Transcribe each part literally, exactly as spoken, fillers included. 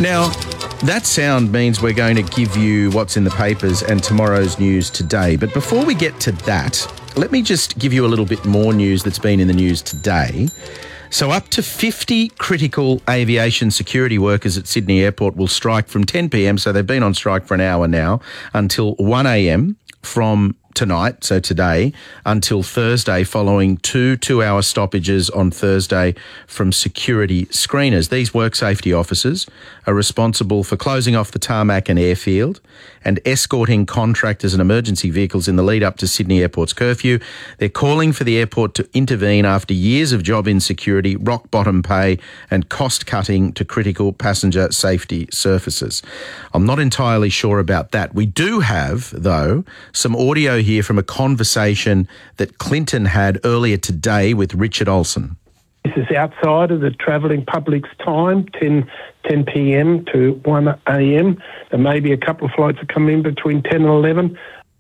Now, that sound means we're going to give you what's in the papers and tomorrow's news today. But before we get to that, let me just give you a little bit more news that's been in the news today. So up to fifty critical aviation security workers at Sydney Airport will strike from ten p.m, so they've been on strike for an hour now, until one a.m. from tonight, so today, until Thursday, following two two-hour stoppages on Thursday from security screeners. These work safety officers are responsible for closing off the tarmac and airfield and escorting contractors and emergency vehicles in the lead up to Sydney Airport's curfew. They're calling for the airport to intervene after years of job insecurity, rock bottom pay and cost cutting to critical passenger safety surfaces. I'm not entirely sure about that. We do have, though, some audio here from a conversation that Clinton had earlier today with Richard Olsen. This is outside of the travelling public's time, ten p.m. to one a.m. There may be a couple of flights that come in between ten and eleven.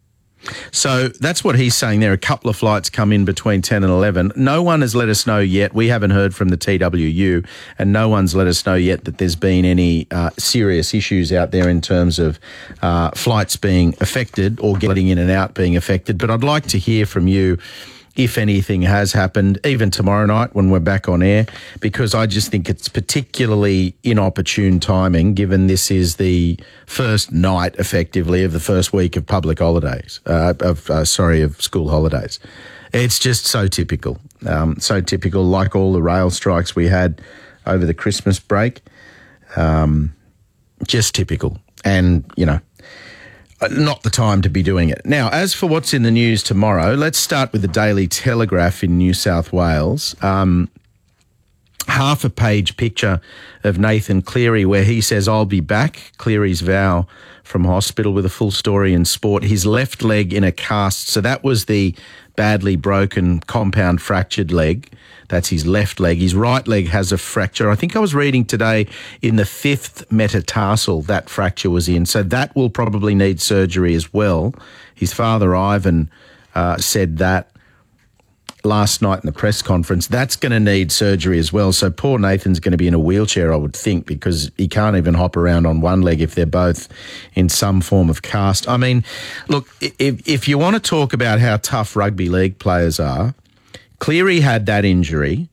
So that's what he's saying there. A couple of flights come in between ten and eleven. No one has let us know yet. We haven't heard from the T W U, and no one's let us know yet that there's been any uh, serious issues out there in terms of uh, flights being affected or getting in and out being affected. But I'd like to hear from you if anything has happened, even tomorrow night when we're back on air, because I just think it's particularly inopportune timing, given this is the first night, effectively, of the first week of public holidays, uh, of uh, sorry, of school holidays. It's just so typical, um, so typical, like all the rail strikes we had over the Christmas break, um, just typical. And, you know, not the time to be doing it. Now, as for what's in the news tomorrow, let's start with the Daily Telegraph in New South Wales. Um, half a page picture of Nathan Cleary where he says, "I'll be back." Cleary's vow from hospital, with a full story in Sport. His left leg in a cast. So that was the badly broken compound fractured leg. That's his left leg. His right leg has a fracture. I think I was reading today in the fifth metatarsal that fracture was in. So that will probably need surgery as well. His father, Ivan, uh, said that last night in the press conference. That's going to need surgery as well. So poor Nathan's going to be in a wheelchair, I would think, because he can't even hop around on one leg if they're both in some form of cast. I mean, look, if, if you want to talk about how tough rugby league players are, Cleary had that injury.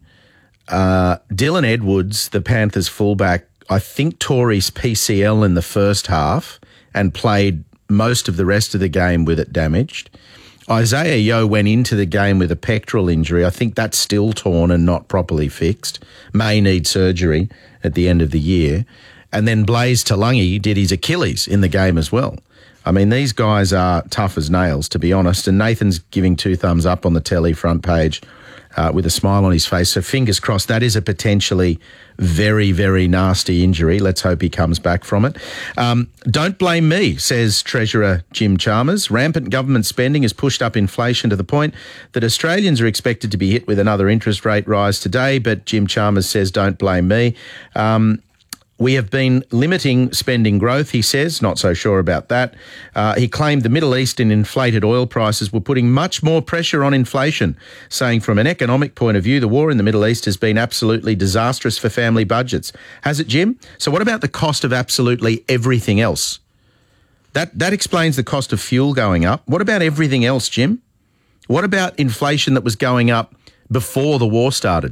Uh, Dylan Edwards, the Panthers fullback, I think tore his P C L in the first half and played most of the rest of the game with it damaged. Isaiah Yeo went into the game with a pectoral injury. I think that's still torn and not properly fixed. May need surgery at the end of the year. And then Blaze Talangi did his Achilles in the game as well. I mean, these guys are tough as nails, to be honest. And Nathan's giving two thumbs up on the telly front page uh, with a smile on his face. So fingers crossed, that is a potentially very, very nasty injury. Let's hope he comes back from it. Um, don't blame me, says Treasurer Jim Chalmers. Rampant government spending has pushed up inflation to the point that Australians are expected to be hit with another interest rate rise today. But Jim Chalmers says, don't blame me. Um, We have been limiting spending growth, he says. Not so sure about that. Uh, he claimed the Middle East and inflated oil prices were putting much more pressure on inflation, saying from an economic point of view, the war in the Middle East has been absolutely disastrous for family budgets. Has it, Jim? So what about the cost of absolutely everything else? That, that explains the cost of fuel going up. What about everything else, Jim? What about inflation that was going up before the war started?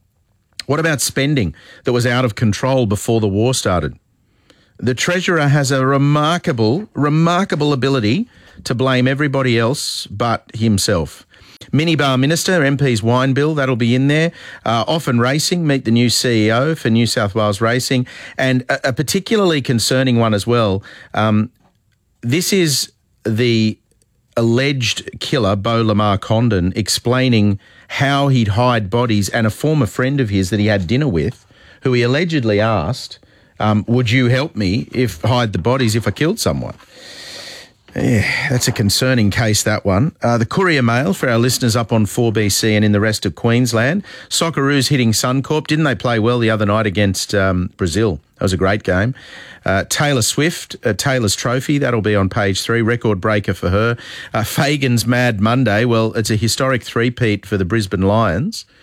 What about spending that was out of control before the war started? The Treasurer has a remarkable, remarkable ability to blame everybody else but himself. Minibar Minister, M P's wine bill, that'll be in there. Uh, Often Racing, meet the new C E O for New South Wales Racing. And a, a particularly concerning one as well. Um, this is the alleged killer, Beau Lamar Condon, explaining how he'd hide bodies, and a former friend of his that he had dinner with, who he allegedly asked, um, would you help me if hide the bodies if I killed someone? Yeah, that's a concerning case, that one. Uh, the Courier Mail, for our listeners up on four B C and in the rest of Queensland. Socceroos hitting Suncorp. Didn't they play well the other night against um, Brazil? That was a great game. Uh, Taylor Swift, uh, Taylor's Trophy, that'll be on page three. Record breaker for her. Uh, Fagan's Mad Monday, well, it's a historic three-peat for the Brisbane Lions.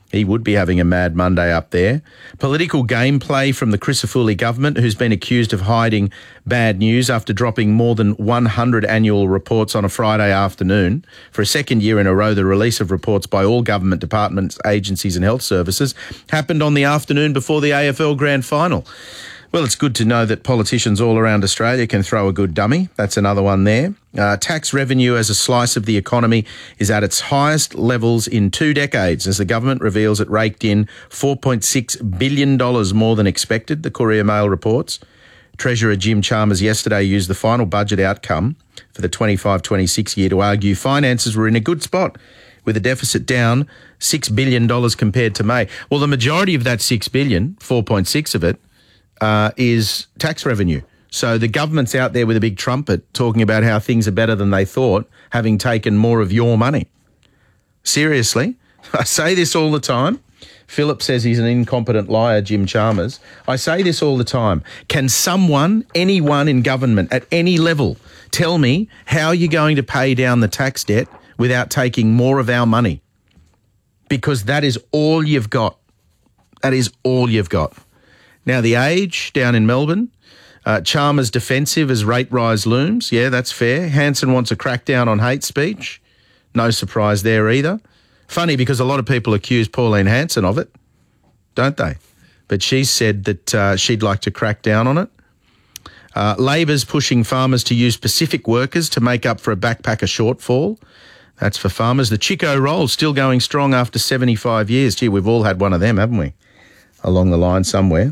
He would be having a mad Monday up there. Political gameplay from the Crisafulli government, who's been accused of hiding bad news after dropping more than one hundred annual reports on a Friday afternoon. For a second year in a row, the release of reports by all government departments, agencies and health services happened on the afternoon before the A F L Grand Final. Well, it's good to know that politicians all around Australia can throw a good dummy. That's another one there. Uh, tax revenue as a slice of the economy is at its highest levels in two decades as the government reveals it raked in four point six billion dollars more than expected, the Courier Mail reports. Treasurer Jim Chalmers yesterday used the final budget outcome for the twenty-five twenty-six year to argue finances were in a good spot, with a deficit down six billion dollars compared to May. Well, the majority of that six billion dollars, four point six of it, Uh, is tax revenue. So the government's out there with a big trumpet talking about how things are better than they thought, having taken more of your money. Seriously, I say this all the time. Philip says he's an incompetent liar, Jim Chalmers. I say this all the time. Can someone, anyone in government at any level, tell me how you're going to pay down the tax debt without taking more of our money? Because that is all you've got. That is all you've got. Now, The Age down in Melbourne, uh, Chalmers defensive as rate rise looms. Yeah, that's fair. Hanson wants a crackdown on hate speech. No surprise there either. Funny because a lot of people accuse Pauline Hanson of it, don't they? But she said that uh, she'd like to crack down on it. Uh, Labor's pushing farmers to use Pacific workers to make up for a backpacker shortfall. That's for farmers. The Chico roll still going strong after seventy-five years. Gee, we've all had one of them, haven't we? Along the line somewhere.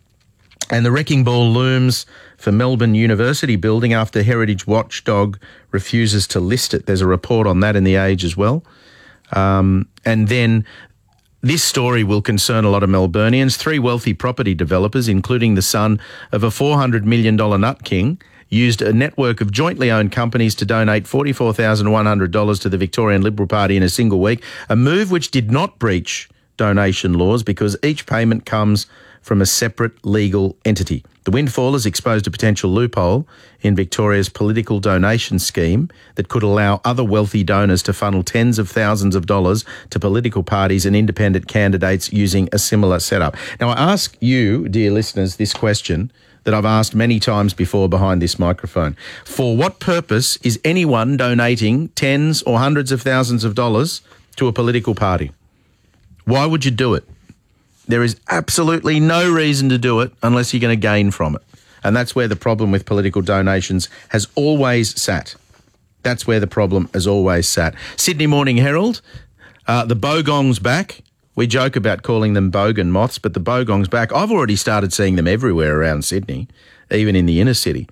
And the wrecking ball looms for Melbourne University building after Heritage Watchdog refuses to list it. There's a report on that in The Age as well. Um, and then this story will concern a lot of Melburnians. Three wealthy property developers, including the son of a four hundred million dollars nut king, used a network of jointly owned companies to donate forty-four thousand one hundred dollars to the Victorian Liberal Party in a single week, a move which did not breach donation laws because each payment comes from a separate legal entity. The windfall has exposed a potential loophole in Victoria's political donation scheme that could allow other wealthy donors to funnel tens of thousands of dollars to political parties and independent candidates using a similar setup. Now, I ask you, dear listeners, this question that I've asked many times before behind this microphone. For what purpose is anyone donating tens or hundreds of thousands of dollars to a political party? Why would you do it? There is absolutely no reason to do it unless you're going to gain from it. And that's where the problem with political donations has always sat. That's where the problem has always sat. Sydney Morning Herald, uh, the bogong's back. We joke about calling them bogan moths, but the bogong's back. I've already started seeing them everywhere around Sydney, even in the inner city.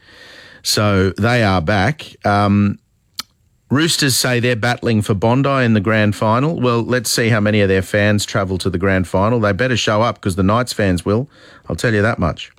So they are back. Um, Roosters say they're battling for Bondi in the grand final. Well, let's see how many of their fans travel to the grand final. They better show up because the Knights fans will. I'll tell you that much.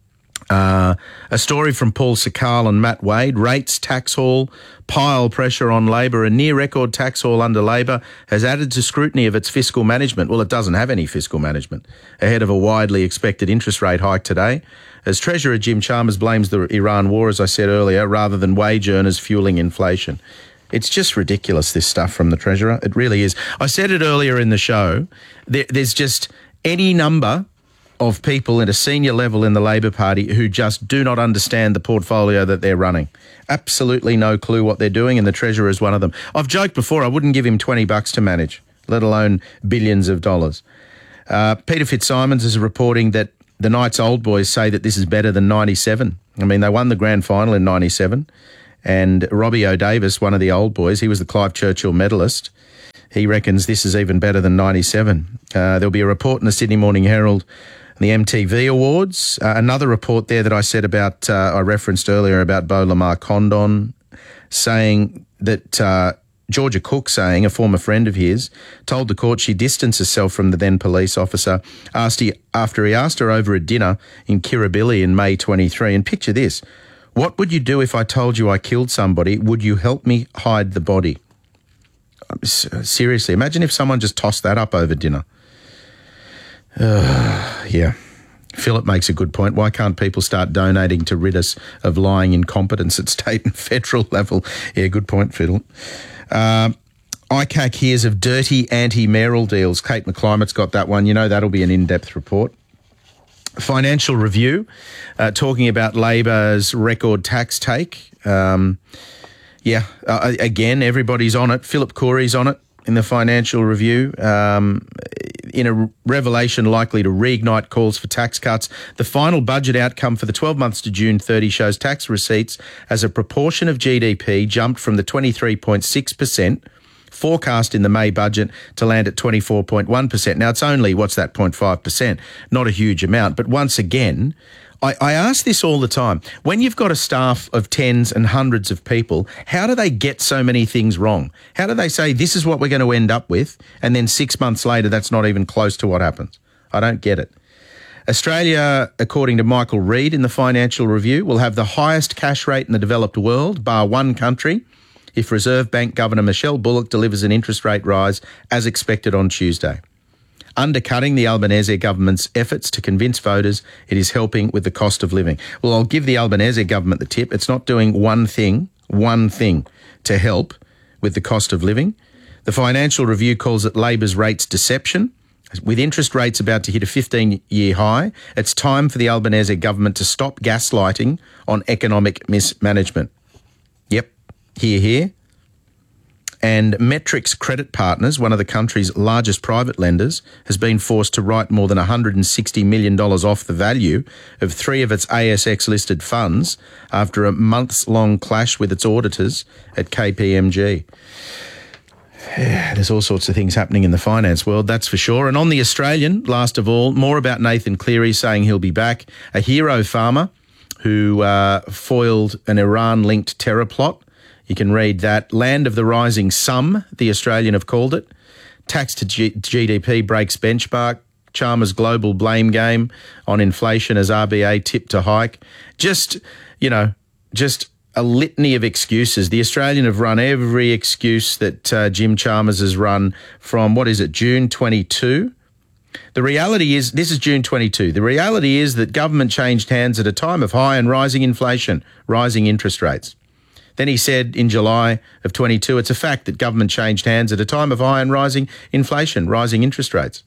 Uh, a story from Paul Sakal and Matt Wade. Rates, tax haul, pile pressure on Labor. A near-record tax haul under Labor has added to scrutiny of its fiscal management. Well, it doesn't have any fiscal management. Ahead of a widely expected interest rate hike today, as Treasurer Jim Chalmers blames the Iran war, as I said earlier, rather than wage earners fuelling inflation. It's just ridiculous, this stuff from the Treasurer. It really is. I said it earlier in the show. There, there's just any number of people at a senior level in the Labor Party who just do not understand the portfolio that they're running. Absolutely no clue what they're doing, and the Treasurer is one of them. I've joked before I wouldn't give him twenty bucks to manage, let alone billions of dollars. Uh, Peter Fitzsimons is reporting that the Knights old boys say that this is better than ninety-seven. I mean, they won the grand final in ninety-seven. And Robbie O'Davis, one of the old boys, he was the Clive Churchill medalist. He reckons this is even better than ninety-seven. Uh, there'll be a report in the Sydney Morning Herald, the M T V Awards. Uh, another report there that I said about, uh, I referenced earlier about Beau Lamar Condon, saying that uh, Georgia Cook, saying, a former friend of his, told the court she distanced herself from the then police officer asked he, after he asked her over a dinner in Kirribilli in May twenty-three. And picture this. What would you do if I told you I killed somebody? Would you help me hide the body? Seriously, imagine if someone just tossed that up over dinner. Uh, yeah. Philip makes a good point. Why can't people start donating to rid us of lying incompetence at state and federal level? Yeah, good point, Philip. Uh, I C A C hears of dirty anti-mayoral deals. Kate McClimate's got that one. You know that'll be an in-depth report. Financial Review, uh, talking about Labor's record tax take. Um, yeah, uh, again, everybody's on it. Philip Corey's on it in the Financial Review. Um, in a revelation likely to reignite calls for tax cuts, the final budget outcome for the twelve months to June thirtieth shows tax receipts as a proportion of G D P jumped from the twenty-three point six percent forecast in the May budget to land at twenty-four point one percent. Now, it's only, what's that, zero point five percent? Not a huge amount. But once again, I, I ask this all the time. When you've got a staff of tens and hundreds of people, how do they get so many things wrong? How do they say this is what we're going to end up with, and then six months later that's not even close to what happens? I don't get it. Australia, according to Michael Reid in the Financial Review, will have the highest cash rate in the developed world, bar one country, if Reserve Bank Governor Michelle Bullock delivers an interest rate rise as expected on Tuesday, undercutting the Albanese government's efforts to convince voters it is helping with the cost of living. Well, I'll give the Albanese government the tip. It's not doing one thing, one thing to help with the cost of living. The Financial Review calls it Labor's rates deception. With interest rates about to hit a fifteen-year high, it's time for the Albanese government to stop gaslighting on economic mismanagement. Yep, hear, hear. And Metrics Credit Partners, one of the country's largest private lenders, has been forced to write more than one hundred sixty million dollars off the value of three of its A S X-listed funds after a months-long clash with its auditors at K P M G. Yeah, there's all sorts of things happening in the finance world, that's for sure. And on the Australian, last of all, more about Nathan Cleary saying he'll be back. A hero farmer who uh, foiled an Iran-linked terror plot. You can read that. Land of the rising sun, the Australian have called it. Tax to G- GDP breaks benchmark. Chalmers global blame game on inflation as R B A tipped to hike. Just, you know, just a litany of excuses. The Australian have run every excuse that uh, Jim Chalmers has run from, what is it, June twenty-two? The reality is, this is June twenty-two. The reality is that government changed hands at a time of high and rising inflation, rising interest rates. Then he said in July of twenty-two, it's a fact that government changed hands at a time of high and rising inflation, rising interest rates.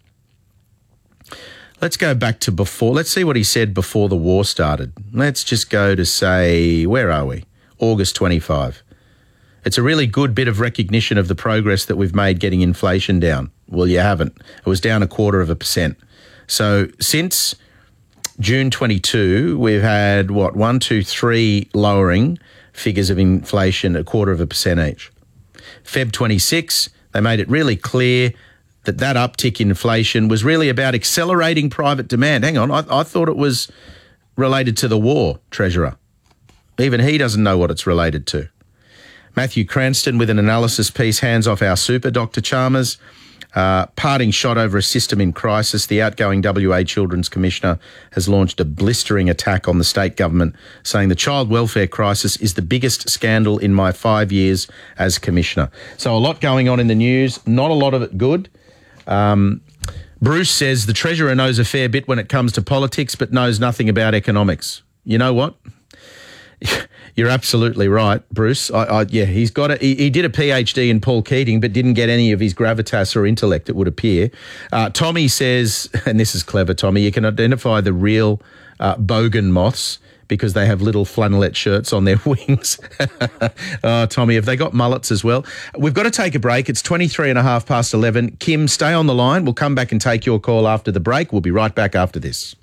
Let's go back to before. Let's see what he said before the war started. Let's just go to, say, where are we? August twenty-five. It's a really good bit of recognition of the progress that we've made getting inflation down. Well, you haven't. It was down a quarter of a percent. So since June twenty-two, we've had, what, one, two, three lowering figures of inflation, a quarter of a percent each. February twenty-six, they made it really clear that that uptick in inflation was really about accelerating private demand. Hang on, I, I thought it was related to the war, Treasurer. Even he doesn't know what it's related to. Matthew Cranston with an analysis piece, hands off our super, Doctor Chalmers. Uh, parting shot over a system in crisis. The outgoing W A Children's Commissioner has launched a blistering attack on the state government, saying the child welfare crisis is the biggest scandal in my five years as Commissioner. So a lot going on in the news, not a lot of it good. Um, Bruce says the Treasurer knows a fair bit when it comes to politics, but knows nothing about economics. You know what? You're absolutely right, Bruce. I, I, yeah, he's got a, he, he did a PhD in Paul Keating, but didn't get any of his gravitas or intellect, it would appear. Uh, Tommy says, and this is clever, Tommy, you can identify the real uh, bogan moths because they have little flannelette shirts on their wings. Oh, Tommy, have they got mullets as well? We've got to take a break. It's twenty-three and a half past eleven. Kim, stay on the line. We'll come back and take your call after the break. We'll be right back after this.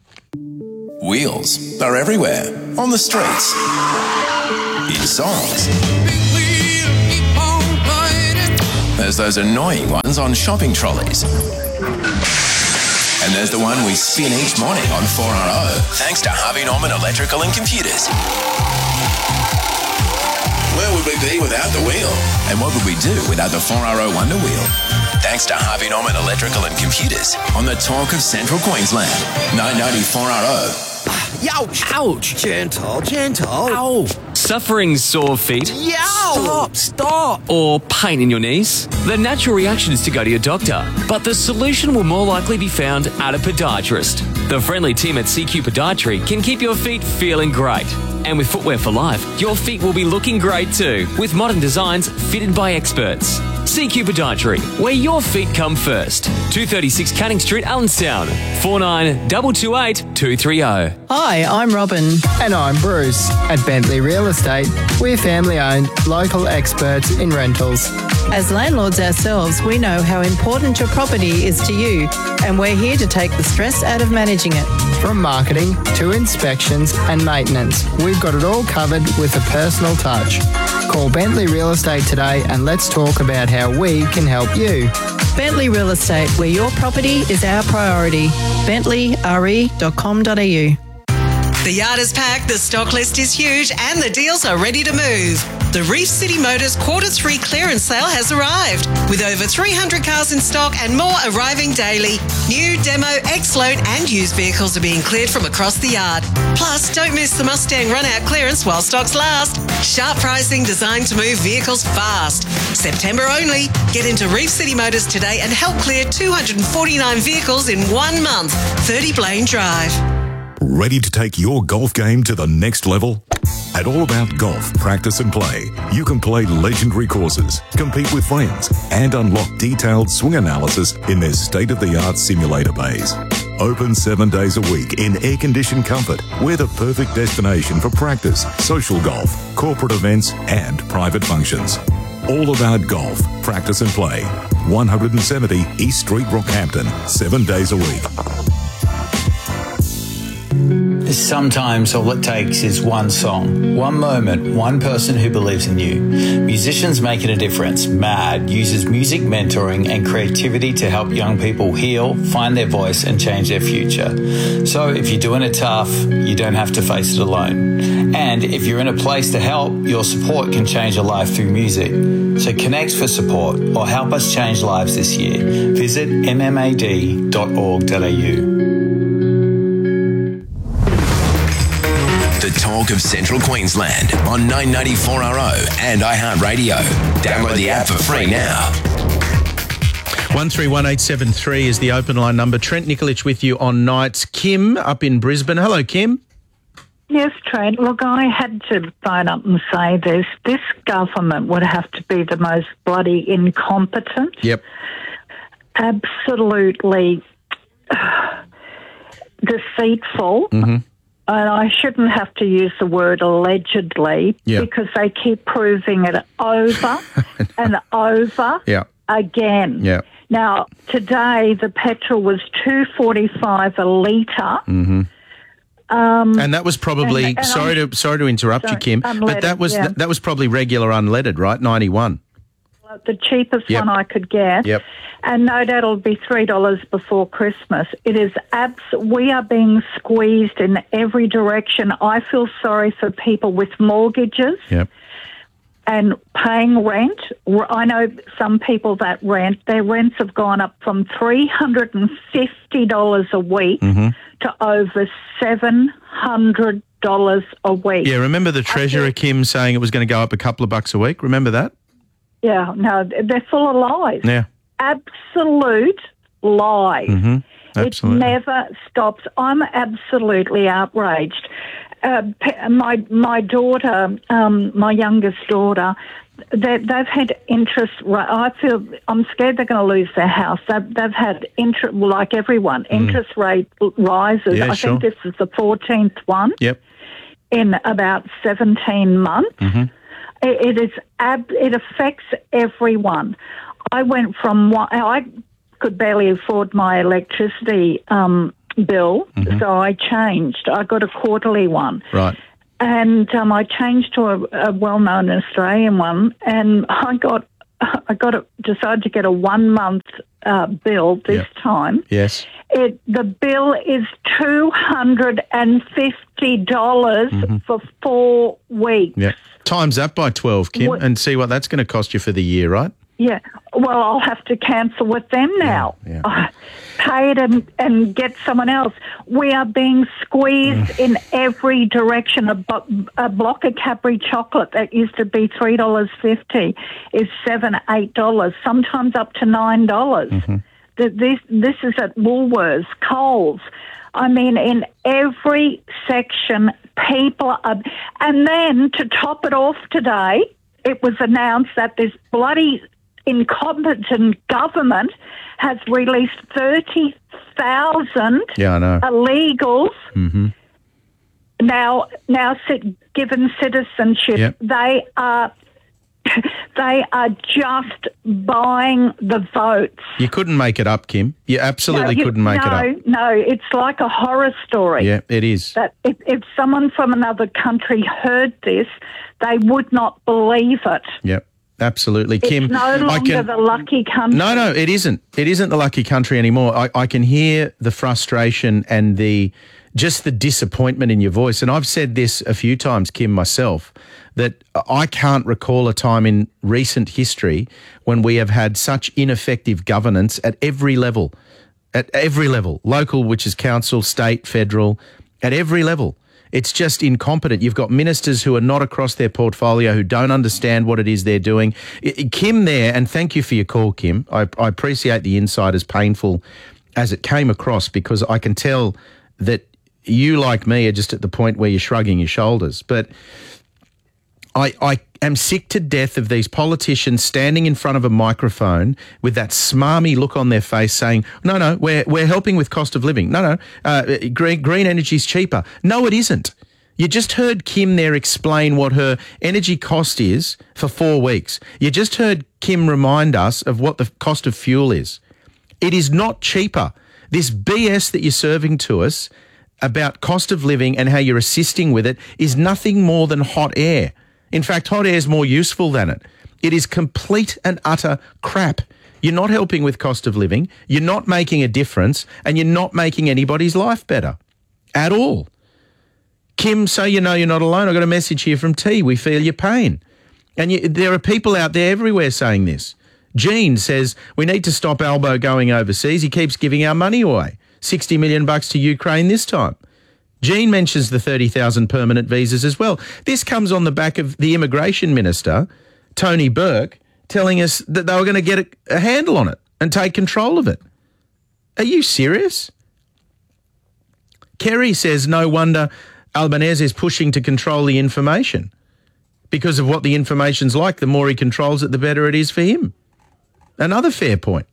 Wheels are everywhere, on the streets, in songs. There's those annoying ones on shopping trolleys. And there's the one we spin each morning on four R O, thanks to Harvey Norman Electrical and Computers. Where would we be without the wheel? And what would we do without the four R O Wonder Wheel? Thanks to Harvey Norman Electrical and Computers on the talk of Central Queensland. nine ninety four R O. Ouch! Ouch! Gentle, gentle. Ow! Suffering sore feet? Yow! Stop, stop! Or pain in your knees? The natural reaction is to go to your doctor, but the solution will more likely be found at a podiatrist. The friendly team at C Q Podiatry can keep your feet feeling great. And with Footwear for Life, your feet will be looking great too, with modern designs fitted by experts. C Q Podiatry, where your feet come first. two thirty-six Canning Street, Allenstown. four nine two two eight two three zero. Hi, I'm Robin. And I'm Bruce. At Bentley Real Estate, we're family-owned, local experts in rentals. As landlords ourselves, we know how important your property is to you, and we're here to take the stress out of managing it. From marketing to inspections and maintenance, we've got it all covered with a personal touch. Call Bentley Real Estate today and let's talk about how we can help you. Bentley Real Estate, where your property is our priority. bentley r e dot com dot a u. The yard is packed, the stock list is huge, and the deals are ready to move. The Reef City Motors Quarter three clearance sale has arrived, with over three hundred cars in stock and more arriving daily. New, demo, ex-loan and used vehicles are being cleared from across the yard. Plus, don't miss the Mustang run-out clearance while stocks last. Sharp pricing designed to move vehicles fast. September only. Get into Reef City Motors today and help clear two hundred forty-nine vehicles in one month. thirty Blaine Drive. Ready to take your golf game to the next level? At All About Golf Practice and Play, you can play legendary courses, compete with friends, and unlock detailed swing analysis in their state-of-the-art simulator bays. Open seven days a week in air-conditioned comfort, we're the perfect destination for practice, social golf, corporate events, and private functions. All About Golf Practice and Play, one seventy East Street, Rockhampton, seven days a week. Sometimes all it takes is one song, one moment, one person who believes in you. Musicians Making a Difference, MAD, uses music mentoring and creativity to help young people heal, find their voice and change their future. So if you're doing it tough, you don't have to face it alone. And if you're in a place to help, your support can change a life through music. So connect for support or help us change lives this year. Visit m m a d dot org dot a u. The talk of Central Queensland on nine ninety-four R O and iHeartRadio. Download the app for free now. one three one eight seven three is the open line number. Trent Nikolic with you on nights. Kim up in Brisbane. Hello, Kim. Yes, Trent. Look, I had to phone up and say this. This government would have to be the most bloody incompetent. Yep. Absolutely uh, deceitful. Mm-hmm. And I shouldn't have to use the word allegedly yeah. because they keep proving it over and over yeah. again. Yeah. Now, today the petrol was two forty-five a litre. Mm-hmm. Um, and that was probably and, and sorry I'm, to sorry to interrupt sorry, you, Kim, unleaded, but that was yeah. that, that was probably regular unleaded, right? ninety-one. The cheapest yep. one I could get. Yep. And no doubt it'll be three dollars before Christmas. It is abs- we are being squeezed in every direction. I feel sorry for people with mortgages yep. and paying rent. I know some people that rent, their rents have gone up from three hundred fifty dollars a week mm-hmm. to over seven hundred dollars a week. Yeah, remember the Treasurer, feel- Kim, saying it was going to go up a couple of bucks a week? Remember that? Yeah, no, they're full of lies. Yeah. Absolute lies. Mm-hmm. Absolutely. It never stops. I'm absolutely outraged. Uh, my my daughter, um, my youngest daughter, they, they've had interest. I feel I'm scared they're going to lose their house. They've, they've had interest, like everyone, mm. interest rate rises. Yeah, I sure. think this is the fourteenth one. Yep. In about seventeen months. Mm-hmm. It is. Ab- it affects everyone. I went from one, I could barely afford my electricity um, bill, mm-hmm. so I changed. I got a quarterly one, right? And um, I changed to a, a well-known Australian one, and I got I got a, decided to get a one-month uh, bill this yep. time. Yes. It the bill is two hundred and fifty dollars mm-hmm. for four weeks. Yeah. Times that by twelve, Kim, what? And see what that's going to cost you for the year, right? Yeah. Well, I'll have to cancel with them now. Yeah, yeah. Uh, pay it and, and get someone else. We are being squeezed in every direction. A, a block of Cadbury chocolate that used to be three dollars fifty is seven dollars, eight dollars, sometimes up to nine dollars. Mm-hmm. This, this is at Woolworths, Coles. I mean, in every section, people are... And then, to top it off today, it was announced that this bloody incompetent government has released thirty thousand yeah, I know. illegals. Mm-hmm. Now, now sit, given citizenship, Yep. they are they are just buying the votes. You couldn't make it up, Kim. You absolutely No, you- couldn't make no, it up. No, it's like a horror story. Yeah, it is. That if, if someone from another country heard this, they would not believe it. Yep, absolutely. It's Kim, no I longer can, the lucky country. No, no, it isn't. It isn't the lucky country anymore. I, I can hear the frustration and the just the disappointment in your voice. And I've said this a few times, Kim, myself, that I can't recall a time in recent history when we have had such ineffective governance at every level, at every level, local, which is council, state, federal, at every level. It's just incompetent. You've got ministers who are not across their portfolio, who don't understand what it is they're doing. I- Kim there, and thank you for your call, Kim. I, I appreciate the insight, as painful as it came across, because I can tell that you, like me, are just at the point where you're shrugging your shoulders. But I, I am sick to death of these politicians standing in front of a microphone with that smarmy look on their face saying, no, no, we're, we're helping with cost of living. No, no, uh, green, green energy's cheaper. No, it isn't. You just heard Kim there explain what her energy cost is for four weeks. You just heard Kim remind us of what the cost of fuel is. It is not cheaper. This B S that you're serving to us about cost of living and how you're assisting with it is nothing more than hot air. In fact, hot air is more useful than it. It is complete and utter crap. You're not helping with cost of living, you're not making a difference, and you're not making anybody's life better at all. Kim, so you know you're not alone, I've got a message here from T. We feel your pain. And you, there are people out there everywhere saying this. Jean says, we need to stop Albo going overseas. He keeps giving our money away. sixty million bucks to Ukraine this time. Jean mentions the thirty thousand permanent visas as well. This comes on the back of the immigration minister, Tony Burke, telling us that they were going to get a, a handle on it and take control of it. Are you serious? Kerry says no wonder Albanese is pushing to control the information, because of what the information's like. The more he controls it, the better it is for him. Another fair point.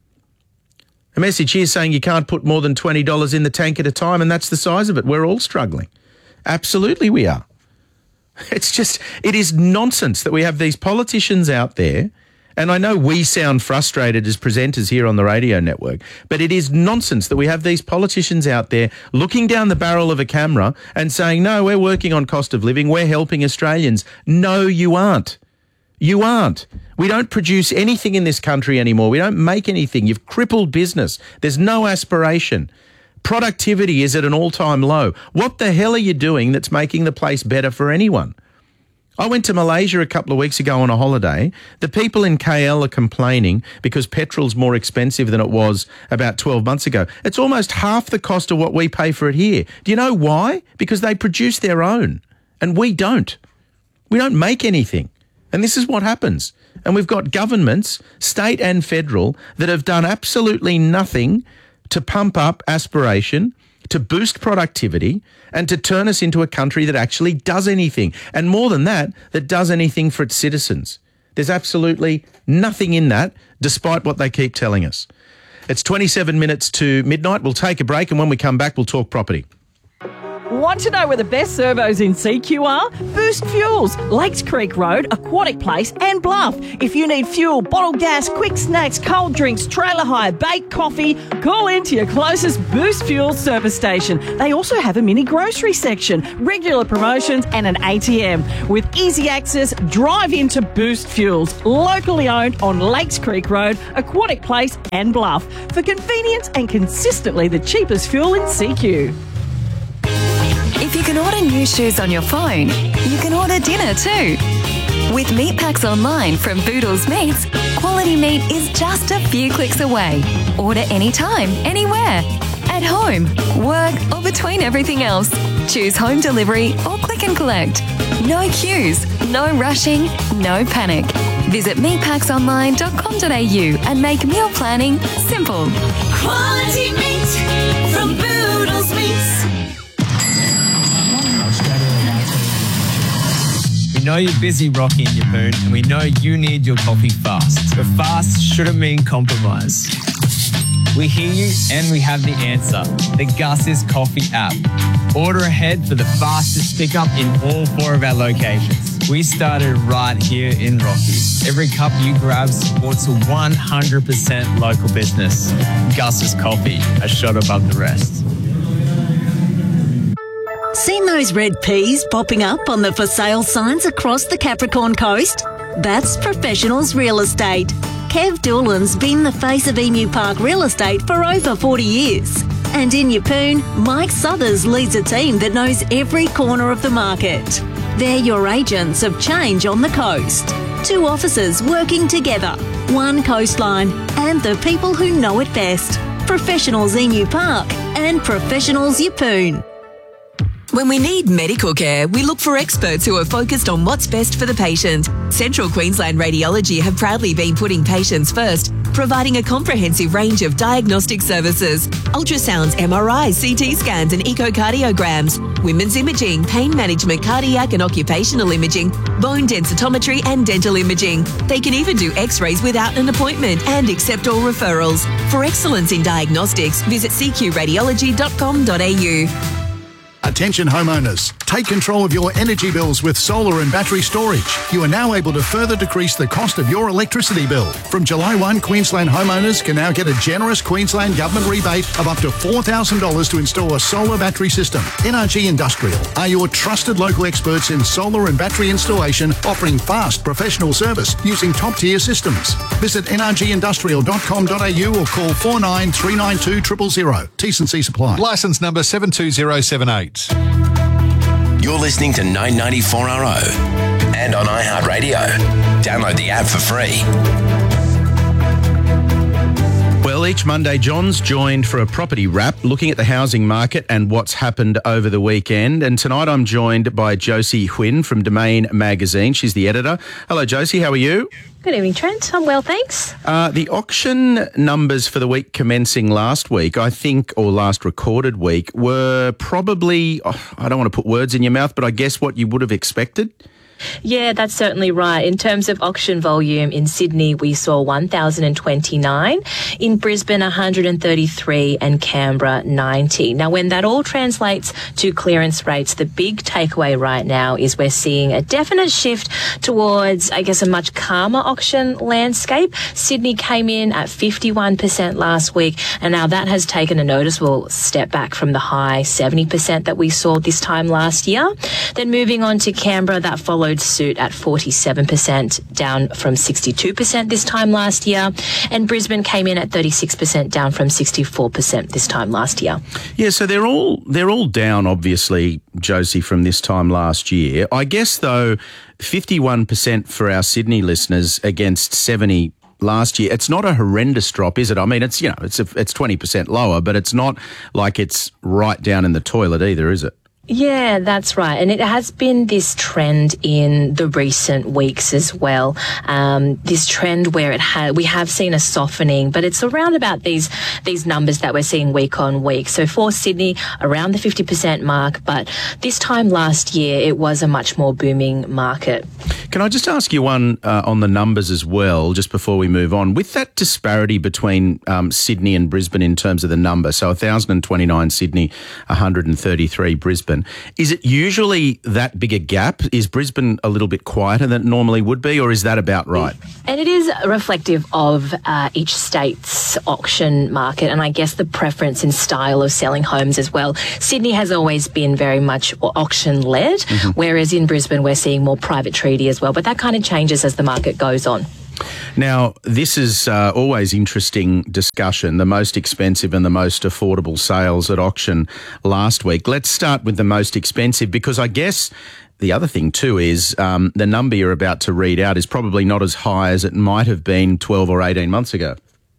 A message here saying you can't put more than twenty dollars in the tank at a time, and that's the size of it. We're all struggling. Absolutely we are. It's just, it is nonsense that we have these politicians out there, and I know we sound frustrated as presenters here on the radio network, but it is nonsense that we have these politicians out there looking down the barrel of a camera and saying, no, we're working on cost of living, we're helping Australians. No, you aren't. You aren't. We don't produce anything in this country anymore. We don't make anything. You've crippled business. There's no aspiration. Productivity is at an all-time low. What the hell are you doing that's making the place better for anyone? I went to Malaysia a couple of weeks ago on a holiday. The people in K L are complaining because petrol's more expensive than it was about twelve months ago. It's almost half the cost of what we pay for it here. Do you know why? Because they produce their own, and we don't. We don't make anything. And this is what happens. And we've got governments, state and federal, that have done absolutely nothing to pump up aspiration, to boost productivity, and to turn us into a country that actually does anything. And more than that, that does anything for its citizens. There's absolutely nothing in that, despite what they keep telling us. It's twenty-seven minutes to midnight. We'll take a break, and when we come back, we'll talk property. Want to know where the best servos in C Q are? Boost Fuels, Lakes Creek Road, Aquatic Place and Bluff. If you need fuel, bottled gas, quick snacks, cold drinks, trailer hire, baked coffee, call in to your closest Boost Fuels service station. They also have a mini grocery section, regular promotions and an A T M. With easy access, drive into Boost Fuels, locally owned on Lakes Creek Road, Aquatic Place and Bluff. For convenience and consistently the cheapest fuel in C Q. If you can order new shoes on your phone, you can order dinner too. With meat packs online from Boodles Meats, quality meat is just a few clicks away. Order anytime, anywhere. At home, work, or between everything else. Choose home delivery or click and collect. No queues, no rushing, no panic. Visit meat packs online dot com dot a u and make meal planning simple. Quality meat from Boodles Meats. In know you're busy rocking in Yeppoon, and we know you need your coffee fast. But fast shouldn't mean compromise. We hear you and we have the answer. The Gus's Coffee app. Order ahead for the fastest pickup in all four of our locations. We started right here in Rocky. Every cup you grab supports a one hundred percent local business. Gus's Coffee, a shot above the rest. Seen those red peas popping up on the for sale signs across the Capricorn coast? That's Professionals Real Estate. Kev Doolan's been the face of Emu Park Real Estate for over forty years. And in Yeppoon, Mike Southers leads a team that knows every corner of the market. They're your agents of change on the coast. Two officers working together, one coastline, and the people who know it best. Professionals Emu Park and Professionals Yeppoon. When we need medical care, we look for experts who are focused on what's best for the patient. Central Queensland Radiology have proudly been putting patients first, providing a comprehensive range of diagnostic services, ultrasounds, M R Is, C T scans and echocardiograms, women's imaging, pain management, cardiac and occupational imaging, bone densitometry and dental imaging. They can even do x-rays without an appointment and accept all referrals. For excellence in diagnostics, visit c q radiology dot com dot a u. Attention homeowners, take control of your energy bills with solar and battery storage. You are now able to further decrease the cost of your electricity bill. From July first, Queensland homeowners can now get a generous Queensland Government rebate of up to four thousand dollars to install a solar battery system. N R G Industrial are your trusted local experts in solar and battery installation, offering fast professional service using top-tier systems. Visit n r g industrial dot com dot a u or call four nine three nine two zero zero zero. T's and C's apply. Licence number seven two zero seven eight. You're listening to nine ninety-four R O and on iHeartRadio. Download the app for free. Well, each Monday, John's joined for a property wrap, looking at the housing market and what's happened over the weekend. And tonight I'm joined by Josie Huynh from Domain Magazine. She's the editor. Hello, Josie. How are you? Good evening, Trent. I'm well, thanks. Uh, the auction numbers for the week commencing last week, I think, or last recorded week, were probably, oh, I don't want to put words in your mouth, but I guess what you would have expected? Yeah, that's certainly right. In terms of auction volume, in Sydney, we saw one thousand twenty-nine, in Brisbane, one hundred thirty-three, and Canberra, ninety. Now, when that all translates to clearance rates, the big takeaway right now is we're seeing a definite shift towards, I guess, a much calmer auction landscape. Sydney came in at fifty-one percent last week, and now that has taken a noticeable step back from the high seventy percent that we saw this time last year. Then moving on to Canberra, that followed suit at forty-seven percent, down from sixty-two percent this time last year. And Brisbane came in at thirty-six percent, down from sixty-four percent this time last year. Yeah, so they're all they're all down, obviously, Josie, from this time last year. I guess, though, fifty-one percent for our Sydney listeners against seventy last year. It's not a horrendous drop, is it? I mean, it's, you know, it's a, it's twenty percent lower, but it's not like it's right down in the toilet either, is it? Yeah, that's right. And it has been this trend in the recent weeks as well. Um, this trend where it ha- we have seen a softening, but it's around about these these numbers that we're seeing week on week. So for Sydney, around the fifty percent mark, but this time last year, it was a much more booming market. Can I just ask you one uh, on the numbers as well, just before we move on? With that disparity between um, Sydney and Brisbane in terms of the number, so one thousand twenty-nine Sydney, one hundred thirty-three Brisbane, is it usually that big a gap? Is Brisbane a little bit quieter than it normally would be, or is that about right? And it is reflective of uh, each state's auction market, and I guess the preference and style of selling homes as well. Sydney has always been very much auction-led, mm-hmm. whereas in Brisbane we're seeing more private treaty as well, but that kind of changes as the market goes on. Now, this is uh, always interesting discussion, the most expensive and the most affordable sales at auction last week. Let's start with the most expensive, because I guess the other thing too is um, the number you're about to read out is probably not as high as it might have been twelve or eighteen months ago.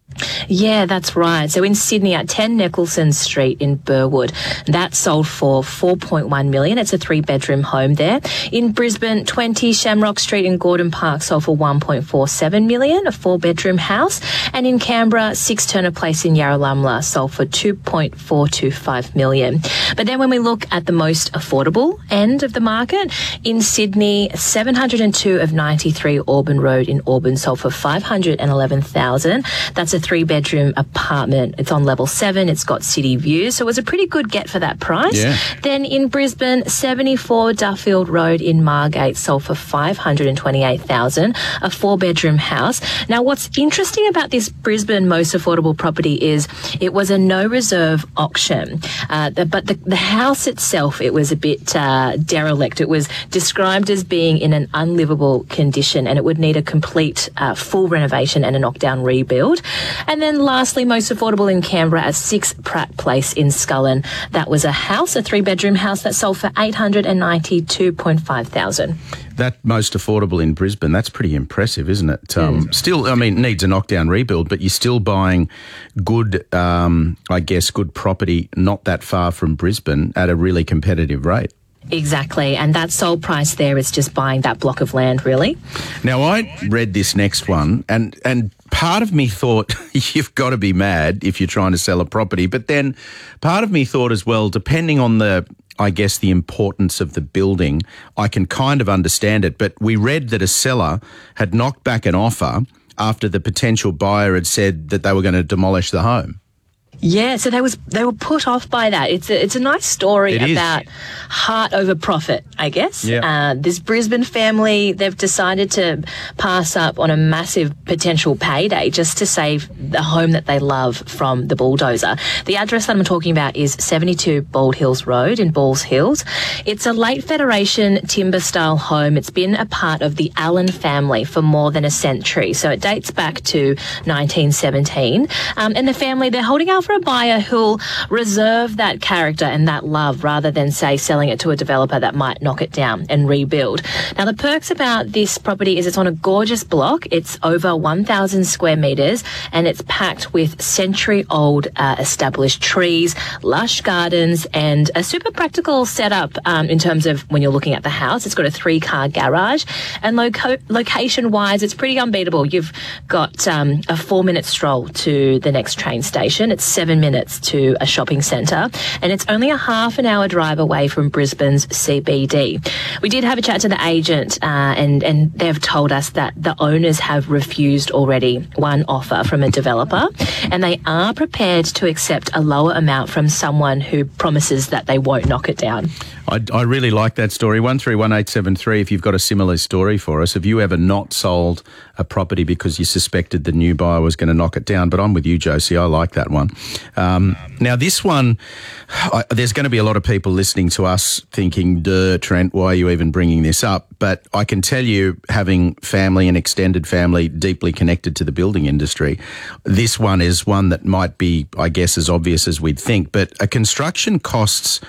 Yeah, that's right. So in Sydney at ten Nicholson Street in Burwood, that sold for four point one million dollars. It's a three-bedroom home there. In Brisbane, twenty Shamrock Street in Gordon Park sold for one point four seven million dollars, a four-bedroom house. And in Canberra, six Turner Place in Yarralumla sold for two point four two five million dollars. But then when we look at the most affordable end of the market, in Sydney, seven hundred two of ninety-three Auburn Road in Auburn sold for five hundred eleven thousand dollars. That's a three-bedroom apartment. It's on level seven. It's got city views. So it was a pretty good get for that price. Yeah. Then in Brisbane, seventy-four Duffield Road in Margate sold for five hundred twenty-eight thousand dollars, a four-bedroom house. Now, what's interesting about this Brisbane most affordable property is it was a no-reserve auction. Uh, the, but the, the house itself, it was a bit uh, derelict. It was described as being in an unlivable condition and it would need a complete uh, full renovation and a knockdown rebuild. And then lastly, most affordable in Canberra at six Pratt Place in Scullen. That was a house, a three-bedroom house that sold for eight hundred ninety-two point five thousand dollars. That most affordable in Brisbane, that's pretty impressive, isn't it? Um, Mm. Still, I mean, needs a knockdown rebuild, but you're still buying good, um, I guess, good property not that far from Brisbane at a really competitive rate. Exactly. And that sold price there is just buying that block of land, really. Now, I read this next one, and, and part of me thought, you've got to be mad if you're trying to sell a property. But then part of me thought as well, depending on the, I guess, the importance of the building, I can kind of understand it. But we read that a seller had knocked back an offer after the potential buyer had said that they were going to demolish the home. Yeah, so they was they were put off by that. It's a, it's a nice story It is. about heart over profit, I guess. Yeah. Uh, this Brisbane family, they've decided to pass up on a massive potential payday just to save the home that they love from the bulldozer. The address that I'm talking about is seventy-two Bald Hills Road in Balls Hills. It's a late Federation timber-style home. It's been a part of the Allen family for more than a century, so it dates back to nineteen seventeen. Um, and the family, they're holding out for a buyer who'll reserve that character and that love rather than, say, selling it to a developer that might knock it down and rebuild. Now, the perks about this property is it's on a gorgeous block. It's over one thousand square metres and it's packed with century-old uh, established trees, lush gardens and a super practical setup um, in terms of when you're looking at the house. It's got a three-car garage and loco- location-wise, it's pretty unbeatable. You've got um, a four-minute stroll to the next train station. It's seven minutes to a shopping centre and it's only a half an hour drive away from Brisbane's C B D. We did have a chat to the agent uh, and, and they've told us that the owners have refused already one offer from a developer and they are prepared to accept a lower amount from someone who promises that they won't knock it down. I, I really like that story. one three one eight seven three, if you've got a similar story for us. Have you ever not sold a property because you suspected the new buyer was going to knock it down? But I'm with you, Josie. I like that one. Um, now, this one, I, there's going to be a lot of people listening to us thinking, duh, Trent, why are you even bringing this up? But I can tell you, having family and extended family deeply connected to the building industry, this one is one that might be, I guess, as obvious as we'd think. But a construction costs...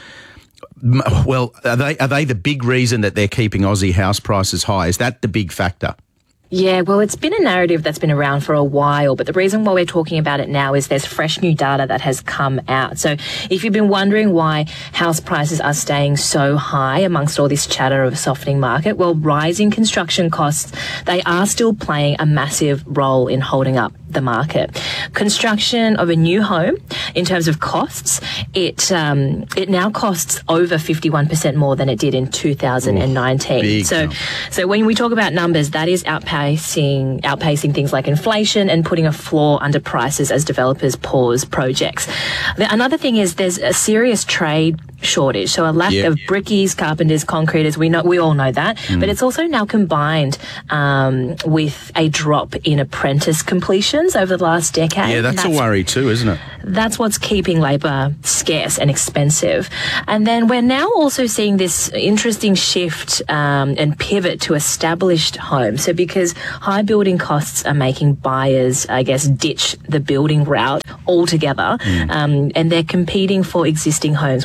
Well, are they are they the big reason that they're keeping Aussie house prices high? Is that the big factor? Yeah, well, it's been a narrative that's been around for a while, but the reason why we're talking about it now is there's fresh new data that has come out. So if you've been wondering why house prices are staying so high amongst all this chatter of a softening market, well, rising construction costs, they are still playing a massive role in holding up the market. Construction of a new home, in terms of costs, it um, it now costs over fifty-one percent more than it did in two thousand nineteen. Ooh, so, jump. so when we talk about numbers, that is outpacing outpacing things like inflation and putting a floor under prices as developers pause projects. The, another thing is there's a serious trade shortage, so a lack Yeah. of brickies, carpenters, concreters. We know we all know that, Mm. but it's also now combined um, with a drop in apprentice completions over the last decade. Yeah, that's, a worry too, isn't it? That's what's keeping labour scarce and expensive. And then we're now also seeing this interesting shift um, and pivot to established homes. So because high building costs are making buyers, I guess, ditch the building route altogether, Mm. um, and they're competing for existing homes, which is putting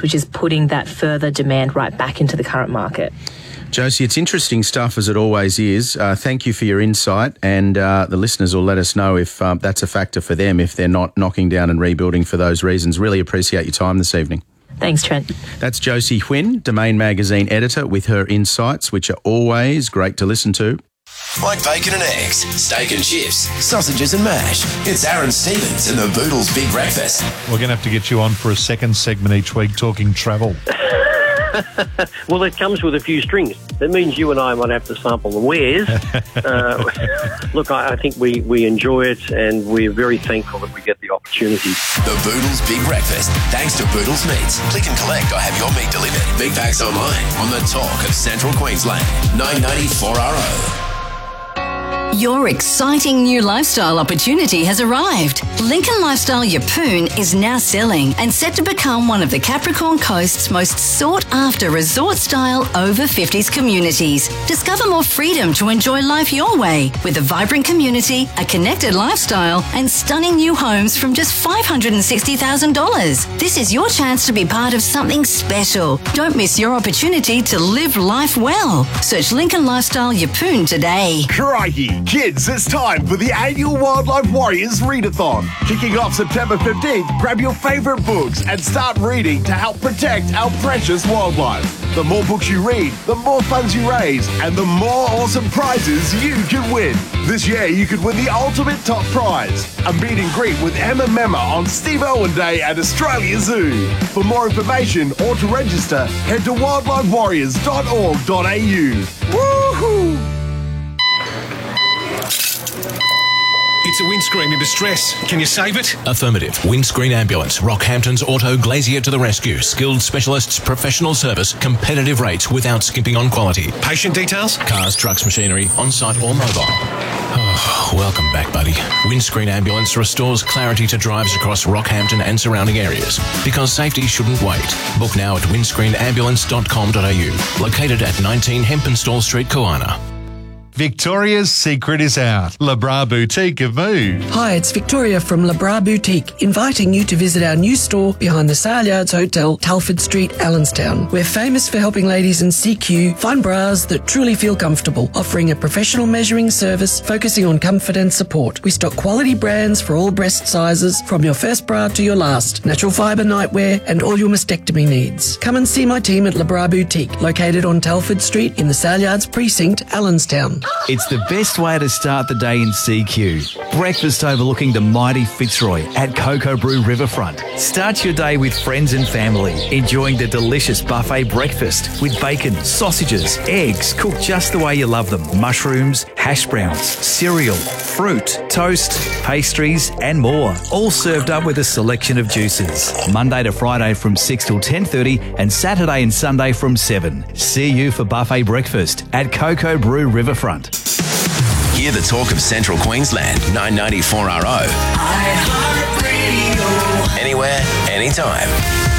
putting that further demand right back into the current market. Josie, it's interesting stuff as it always is. Uh, thank you for your insight, and uh, the listeners will let us know if um, that's a factor for them, if they're not knocking down and rebuilding for those reasons. Really appreciate your time this evening. Thanks, Trent. That's Josie Huynh, Domain Magazine editor, with her insights, which are always great to listen to. Like bacon and eggs, steak and chips, sausages and mash. It's Aaron Stevens and the Boodles Big Breakfast. We're going to have to get you on for a second segment each week talking travel. Well, it comes with a few strings. That means you and I might have to sample the wares. uh, look, I, I think we, we enjoy it, and we're very thankful that we get the opportunity. The Boodles Big Breakfast, thanks to Boodles Meats. Click and collect or have your meat delivered. Big packs online on the talk of Central Queensland. nine ninety-four R O. Your exciting new lifestyle opportunity has arrived. Lincoln Lifestyle Yeppoon is now selling and set to become one of the Capricorn Coast's most sought-after resort-style over fifties communities. Discover more freedom to enjoy life your way with a vibrant community, a connected lifestyle, and stunning new homes from just five hundred sixty thousand dollars. This is your chance to be part of something special. Don't miss your opportunity to live life well. Search Lincoln Lifestyle Yeppoon today. Crikey! Kids, it's time for the annual Wildlife Warriors Readathon. Kicking off September fifteenth, grab your favourite books and start reading to help protect our precious wildlife. The more books you read, the more funds you raise, and the more awesome prizes you can win. This year, you could win the ultimate top prize, a meet and greet with Emma Memma on Steve Owen Day at Australia Zoo. For more information or to register, head to wildlife warriors dot org dot a u. Woohoo! It's a windscreen in distress. Can you save it? Affirmative. Windscreen Ambulance. Rockhampton's Auto Glazier to the rescue. Skilled specialists, professional service, competitive rates without skimping on quality. Patient details? Cars, trucks, machinery, on-site or mobile. Oh, welcome back, buddy. Windscreen Ambulance restores clarity to drives across Rockhampton and surrounding areas. Because safety shouldn't wait. Book now at windscreen ambulance dot com dot a u. Located at nineteen Hempenstall Street, Koana. Victoria's secret is out. Le Bras Boutique have moved. Hi, it's Victoria from Le Bras Boutique, inviting you to visit our new store behind the Saleyards Hotel, Telford Street, Allenstown. We're famous for helping ladies in C Q find bras that truly feel comfortable, offering a professional measuring service focusing on comfort and support. We stock quality brands for all breast sizes, from your first bra to your last, natural fibre nightwear, and all your mastectomy needs. Come and see my team at Le Bras Boutique, located on Telford Street in the Saleyards Precinct, Allenstown. It's the best way to start the day in C Q. Breakfast overlooking the mighty Fitzroy at Cocoa Brew Riverfront. Start your day with friends and family, enjoying the delicious buffet breakfast with bacon, sausages, eggs cooked just the way you love them, mushrooms, hash browns, cereal, fruit, toast, pastries and more. All served up with a selection of juices. Monday to Friday from six till ten thirty and Saturday and Sunday from seven. See you for buffet breakfast at Cocoa Brew Riverfront. Hear the talk of Central Queensland, nine ninety-four R O. Anywhere, anytime.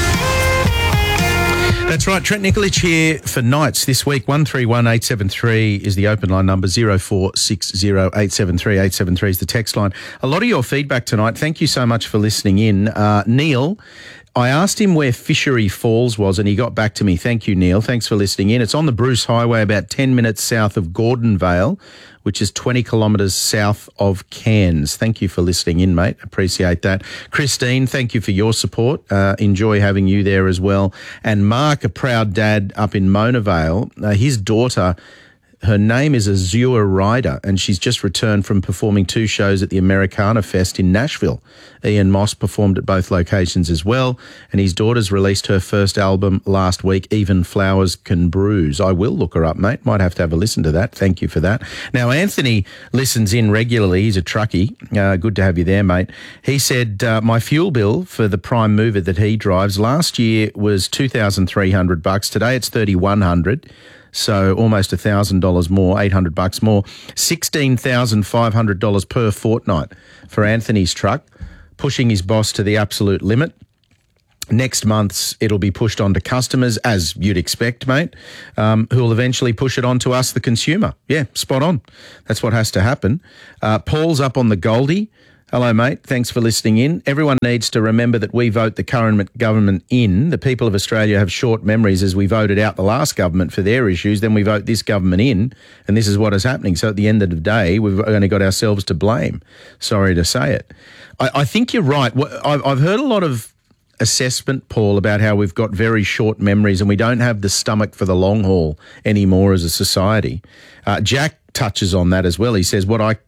That's right. Trent Nikolic here for Nights this week. one three one eight seven three is the open line number. zero four six zero eight seven three eight seven three is the text line. A lot of your feedback tonight. Thank you so much for listening in. Uh, Neil, I asked him where Fishery Falls was and he got back to me. Thank you, Neil. Thanks for listening in. It's on the Bruce Highway, about ten minutes south of Gordonvale, which is twenty kilometres south of Cairns. Thank you for listening in, mate. Appreciate that. Christine, thank you for your support. Uh, enjoy having you there as well. And Mark, a proud dad up in Mona Vale, uh, his daughter, her name is Azure Ryder, and she's just returned from performing two shows at the Americana Fest in Nashville. Ian Moss performed at both locations as well, and his daughter's released her first album last week, Even Flowers Can Bruise. I will look her up, mate. Might have to have a listen to that. Thank you for that. Now, Anthony listens in regularly. He's a truckie. Uh, good to have you there, mate. He said, uh, my fuel bill for the Prime Mover that he drives last year was two thousand three hundred bucks. Today it's thirty-one hundred. So almost one thousand dollars more, eight hundred bucks more, sixteen thousand five hundred dollars per fortnight for Anthony's truck, pushing his boss to the absolute limit. Next month's it'll be pushed on to customers, as you'd expect, mate, um, who will eventually push it on to us, the consumer. Yeah, spot on. That's what has to happen. Uh, Paul's up on the Goldie. Hello, mate. Thanks for listening in. Everyone needs to remember that we vote the current government in. The people of Australia have short memories as we voted out the last government for their issues, then we vote this government in, and this is what is happening. So at the end of the day, we've only got ourselves to blame. Sorry to say it. I, I think you're right. I've heard a lot of assessment, Paul, about how we've got very short memories and we don't have the stomach for the long haul anymore as a society. Uh, Jack touches on that as well. He says, what I